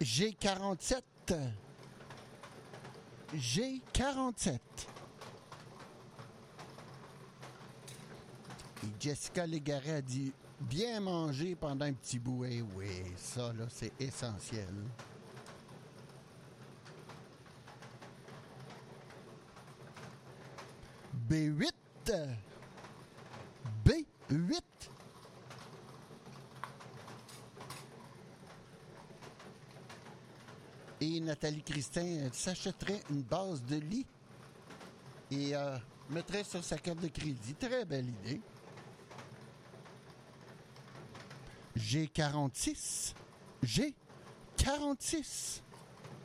G47. G47. Et Jessica Légaré a dit bien manger pendant un petit bout. Eh oui, ça, là, c'est essentiel. B8. B8. Et Nathalie Christin s'achèterait une base de lit et mettrait sur sa carte de crédit. Très belle idée. G46. G46.